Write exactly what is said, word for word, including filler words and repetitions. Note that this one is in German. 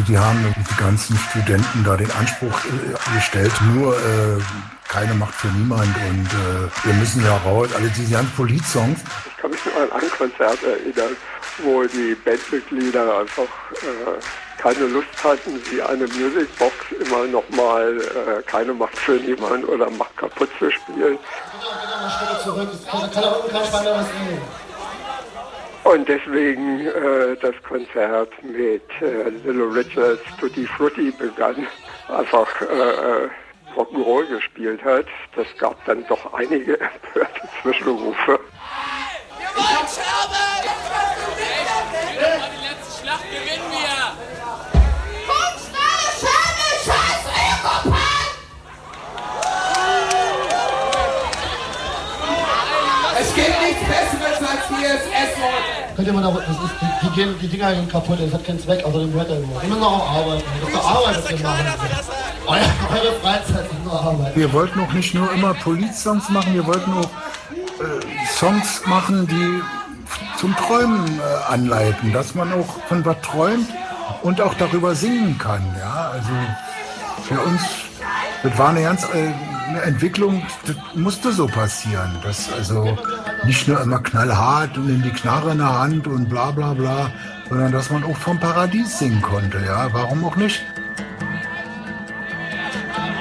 die haben die ganzen Studenten da den Anspruch äh, gestellt, nur äh, keine Macht für niemand und äh, wir müssen ja raus, alle diese ganzen Politsongs. Ich kann mich nur an ein Konzert erinnern, wo die Bandmitglieder einfach äh, keine Lust hatten, wie eine Musicbox immer nochmal äh, keine Macht für niemand oder Macht kaputt zu spielen. Und deswegen äh, das Konzert mit äh, Little Richards Tutti Frutti begann, einfach äh, Rock'n'Roll gespielt hat. Das gab dann doch einige empörte Zwischenrufe. Wir wollen Scherben! Die letzte Schlacht gewinnen wir! Komm schnell, Scherben, scheiß Ökopan! Es gibt nichts Besseres als die S S-Leute! Könnt ihr mal da, das ist, die, die, gehen, die Dinger gehen kaputt, das hat keinen Zweck, außer dem Wetter immer. Wir müssen auch arbeiten, das ist doch Arbeit, was wir machen. Eure, eure Freizeit ist nur Arbeit. Wir wollten auch nicht nur immer Polit-Songs machen, wir wollten auch äh, Songs machen, die zum Träumen äh, anleiten, dass man auch von was träumt und auch darüber singen kann. Ja? Also für uns, das war eine ganz äh, eine Entwicklung, das musste so passieren. Das also nicht nur immer knallhart und in die Knarre in der Hand und bla bla bla, sondern dass man auch vom Paradies singen konnte. Ja? Warum auch nicht?